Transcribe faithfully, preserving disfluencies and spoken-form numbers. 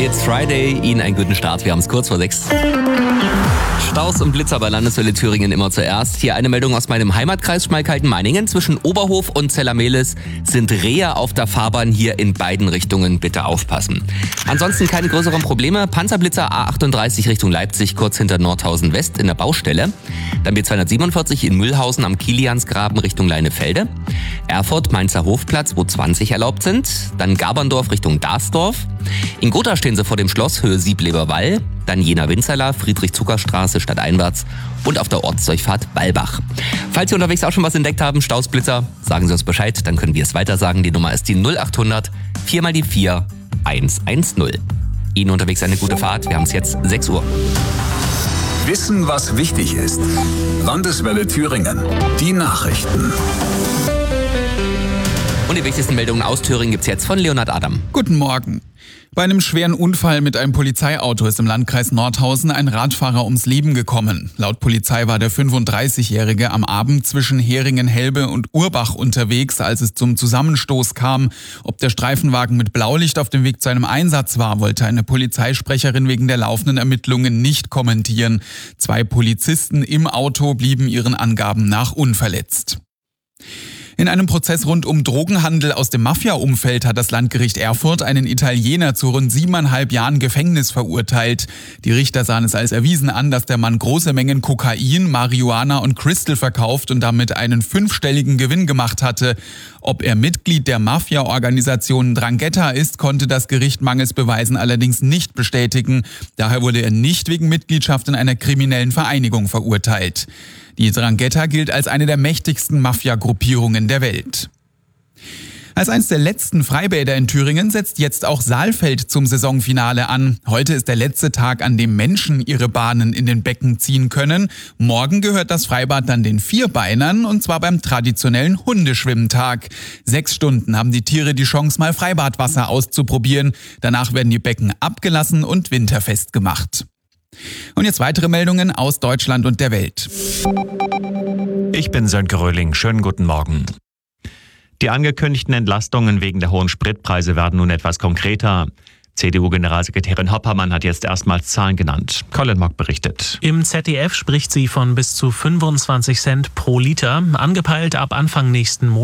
It's Friday. Ihnen einen guten Start. Wir haben es kurz vor sechs. Staus und Blitzer bei Landeswelle Thüringen immer zuerst. Hier eine Meldung aus meinem Heimatkreis Schmalkalden-Meiningen. Zwischen Oberhof und Zellermehlis sind Rehe auf der Fahrbahn, hier in beiden Richtungen bitte aufpassen. Ansonsten keine größeren Probleme. Panzerblitzer A achtunddreißig Richtung Leipzig, kurz hinter Nordhausen West in der Baustelle. Dann B zweihundertsiebenundvierzig in Mühlhausen am Kiliansgraben Richtung Leinefelde. Erfurt, Mainzer Hofplatz, wo zwanzig erlaubt sind. Dann Gaberndorf Richtung Dasdorf. In Gotha stehen sie vor dem Schloss, Höhe Siebleber-Wall. Dann Jena-Winzerla, Friedrich-Zucker-Straße stadteinwärts und auf der Ortsdurchfahrt Wallbach. Falls Sie unterwegs auch schon was entdeckt haben, Stausblitzer, sagen Sie uns Bescheid, dann können wir es weiter sagen. Die Nummer ist die null achthundert vier mal die vier hundertzehn. Ihnen unterwegs eine gute Fahrt. Wir haben es jetzt sechs Uhr. Wissen, was wichtig ist. Landeswelle Thüringen. Die Nachrichten. Und die wichtigsten Meldungen aus Thüringen gibt's jetzt von Leonhard Adam. Guten Morgen. Bei einem schweren Unfall mit einem Polizeiauto ist im Landkreis Nordhausen ein Radfahrer ums Leben gekommen. Laut Polizei war der fünfunddreißigjährige am Abend zwischen Heringen-Helbe und Urbach unterwegs, als es zum Zusammenstoß kam. Ob der Streifenwagen mit Blaulicht auf dem Weg zu einem Einsatz war, wollte eine Polizeisprecherin wegen der laufenden Ermittlungen nicht kommentieren. Zwei Polizisten im Auto blieben ihren Angaben nach unverletzt. In einem Prozess rund um Drogenhandel aus dem Mafia-Umfeld hat das Landgericht Erfurt einen Italiener zu rund siebeneinhalb Jahren Gefängnis verurteilt. Die Richter sahen es als erwiesen an, dass der Mann große Mengen Kokain, Marihuana und Crystal verkauft und damit einen fünfstelligen Gewinn gemacht hatte. Ob er Mitglied der Mafia-Organisation Drangheta ist, konnte das Gericht mangels Beweisen allerdings nicht bestätigen. Daher wurde er nicht wegen Mitgliedschaft in einer kriminellen Vereinigung verurteilt. Die Drangheta gilt als eine der mächtigsten Mafia-Gruppierungen der Welt. Als eines der letzten Freibäder in Thüringen setzt jetzt auch Saalfeld zum Saisonfinale an. Heute ist der letzte Tag, an dem Menschen ihre Bahnen in den Becken ziehen können. Morgen gehört das Freibad dann den Vierbeinern, und zwar beim traditionellen Hundeschwimmtag. Sechs Stunden haben die Tiere die Chance, mal Freibadwasser auszuprobieren. Danach werden die Becken abgelassen und winterfest gemacht. Und jetzt weitere Meldungen aus Deutschland und der Welt. Ich bin Sönke Röhling. Schönen guten Morgen. Die angekündigten Entlastungen wegen der hohen Spritpreise werden nun etwas konkreter. C D U-Generalsekretärin Hoppermann hat jetzt erstmals Zahlen genannt. Colin Mock berichtet. Im Z D F spricht sie von bis zu fünfundzwanzig Cent pro Liter, angepeilt ab Anfang nächsten Monats.